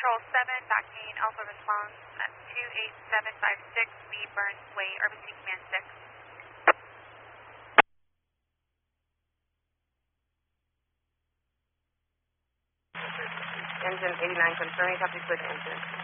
Control 7, backing Alpha response at 28756 B Burns Way, RBC Command 6. Engine 89 confirming, copy, switch engine.